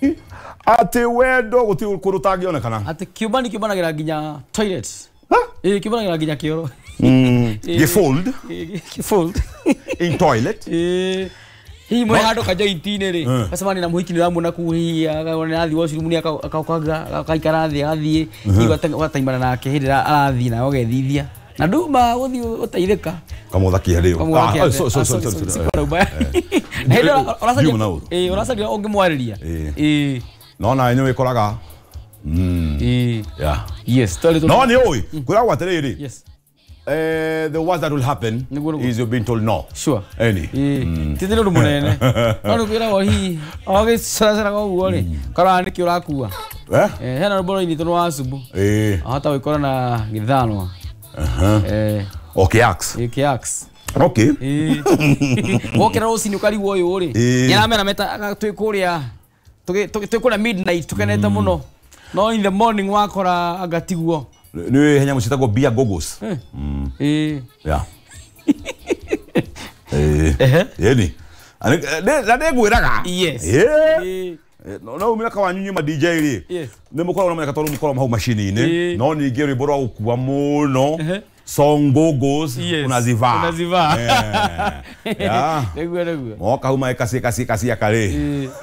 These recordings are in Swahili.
Ate wendo guti kurutagionekana. Ate kiubana ginya toilet. Kiubana ginya kioro. Gifold. Gifold. In toilet. Hii mwe hado kaja intine kasema ni namuhiki nirambo na kuhia akaona athi washroom ni akaukanga akaikara thi athie ni wataimana nake hindira arathi na ogethithia na nduma uthi utaitheka kamuthaki hario orasadia ongimwariria no na nyu ikoraga yeah yes no ni oi kuragwa atiriri yes the worst that will happen is you've been told no. Sure. Any. Titino rumunene. Ano kira wahi. Oge sara go uone. Kara ni kira kuwa. Hena bolo ni tono asubu. Hata wikora na githano. Okay, ax. Kiax. Okay. Okera osini ukari woyo uri. Yaramena meta twikuria. Twikura midnight tukeneta muno. No in the morning wakora agatiguo. Ni henya musitagwo beer gogos. Yeah. Yeni. Na ndegwiraga. Yes. No umira ka wanyunyu ma DJ ri. Yes. Ne mukora no meka toro mukora hau machine ni. No ni geri boro ukua muno. Song gogos unaziva. Unaziva. Yeah. Negwe. Moka huma kasi akare.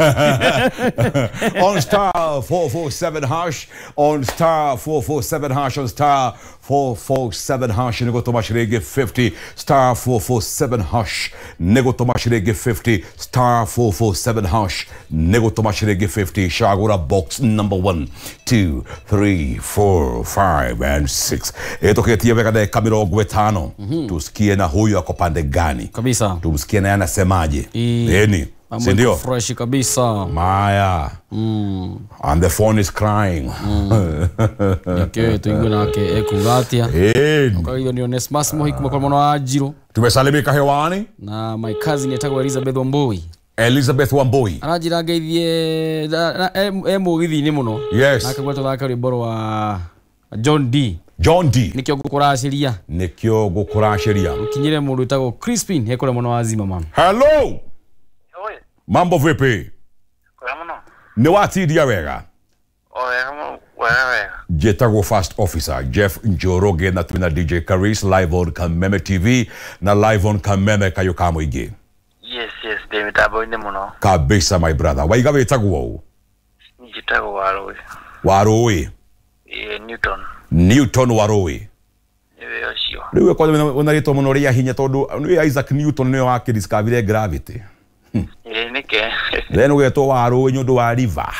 On star 447 hash, on star 447 hash, on star 447 hash, nego tomashirege 50, star 447 hash, nego tomashirege 50, star 447 hash, nego tomashirege 50, shagura box number 1, 2, 3, 4, 5 and 6. Eto ketia veka de kamiro gwetano. Tusikie na huyu ako pande gani. Kabisa. Tumsikie na yanasemaje. Eni. Sindio? Fresh kabisa. Maya. And the phone is crying. Yake tuinguna ke ekugatia. Kwa hiyo ni Onesmus Mohikuma kwa mwana ajiro. Tumesalimika hewani. Na my cousin yetagwa Elizabeth Wamboi. Elizabeth Wamboi. Arajira geithie mugithi ni muno. Yes. Akagwetwa thaka riboro wa John D. John D. Nikyo gukurashiria. Nikyo gukurashiria. Ukinyire mundu itago Crispin hekora mwana wazima mama. Hello. Oye. Mambo vipi? Kwa mno. Ni wati dia wega. Wega. Jetago First Officer Jeff Njoroge na tuna DJ Karis live on Kameme TV na live on Kameme Kayokamo ige. Yes, Demitabo inde muno. Kabisa my brother. Waigabe itago Nijitago Warowe. Warowe. Newton Warowe. Sio. Riwe kwa unarito muno ria hinya tondu ni Isaac Newton ni wake discover gravity. Nike. Then ugeto Warowe nyondo wa river.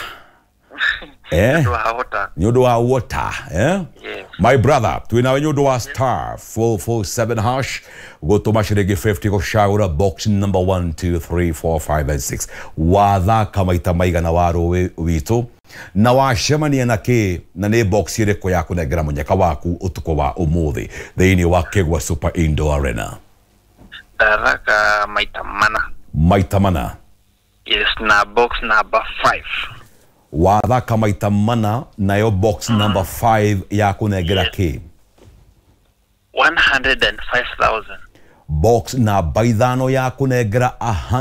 Nyondo wa water. Yes. My brother, tuina nyondo wa star 447 hash. Go to mashirege 50 ko shagura box number 1, 2, 3, 4, 5 and 6. Watha kama itamaiga na Warowe wito. Na washemania na ke na ne box yere ko yako na gramo nyaka waku utuko wa umuthi theini wa Kegwa Super Indoor Arena. Taraka maitamana. Yes, na box number 5. Wathaka maitamana na yo box number 5 yako na gra ke 105,000. Box na baidano yako na gra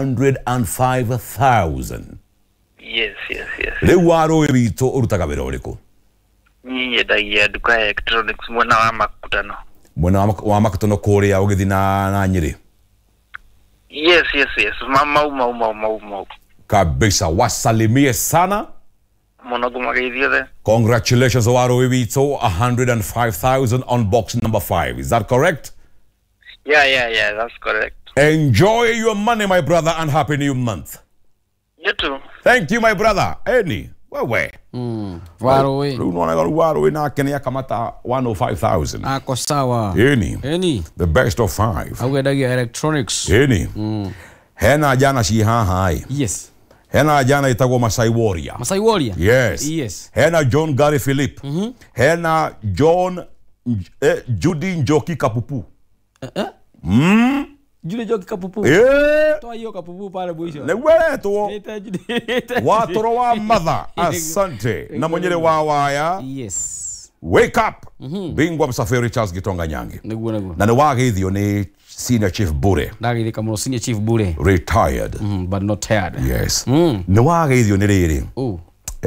105,000. Yes. Leo Warowe wito urutaga wira uriko? Niye dagia duka electronics mwana wa makutano. Mwana wa makutano kuria ugithi na Nyeri. Yes. Mau. Kabisa wasalimie sana. Congratulations Warowe wito 105,000 on box number 5. Is that correct? Yeah, that's correct. Enjoy your money my brother and happy new month. You too. Thank you, my brother. Eni, wewe. Warowe. Unaona Warowe na kenya kamata 105,000. Ako sawa. Eni. The best of 5. Augedagia electronics. Eni. Hena jana si hai. Yes. Hena jana itago Masai Warrior. Masai Warrior? Yes. Hena John Gary Philip. Hena John Judy Njoki Kapupu. Judy Njoki Kapupu. Toa hiyo Kapupu pale mwisho. Negweto. Watoro wa mother. Asante. Na mwenyele wawaya. Yes. Wake up. Bingwa msafiri Charles Gitonga Nyange. Negwe. Na ni wage hithio ni Senior Chief Bure. Ndagithika muno Senior Chief Bure. Retired. But not tired. Yes. Nĩ wageithio nĩ rĩrĩ. Oh.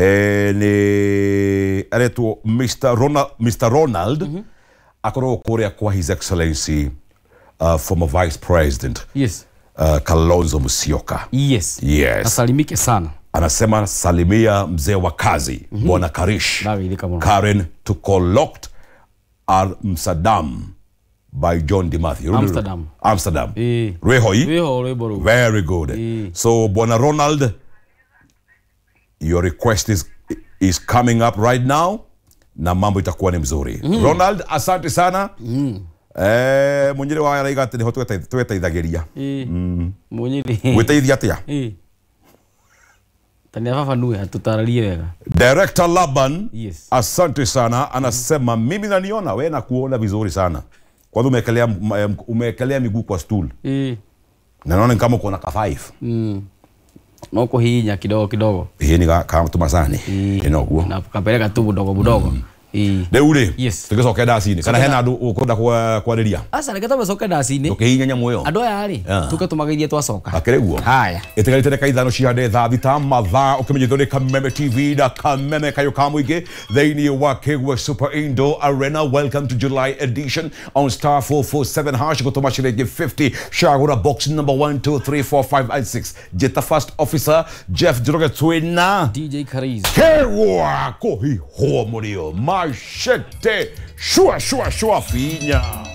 Nĩ aretwo Mr. Ronald akorwo kũrĩa kwa His Excellency former Vice President. Yes. Kalonzo Musyoka. Yes. Yes. Asalimike sana. Anasema salimia mzee wa kazi Bwana Karish. Ndagithika muno. Karen to locked Amsterdam by John DeMatthew. Amsterdam. Rehoi. Very good. So Bwana Ronald, your request is coming up right now na mambo itakuwa ni mzuri. Ronald, asante sana. Munyiri wa raiga ati niho twetaithagiria. Munyiri. Gwiteithia atia? Tania baba nuwe atutararie wega. Director Laban, yes. Asante sana, anasema mimi naniona wewe na kuona vizuri sana. Kwanza umekelea miguu kwa stool. Na naona kama uko na ka 5. No kuhinya kidogo. Hii ni kama tumasani. Inoguo. Na kapeleka tu budogo. Deure. Yes. Tugicoke ndacini. Kana hena andu ukunda kwariria. Asa reke tumacoke ndacini. Tukihinya nyamu yo. Andu aya ri tuke tumageithie twacoka. Akereguo. Haya. Itigarite reka ithano ciande thaa thita mathaa ukimenyithio ni Kameme TV na Kameme kayo kamuige thĩinĩ wa Kĩgwa Super Indo Arena. Welcome to July edition on star 447 hash gutuma ciringi 50 shagura box number 1 2 3 4 5 and 6 Jeta first officer Jeff Njoroge twina DJ Kariz Kĩgwa kuhiho murio machete shua finya.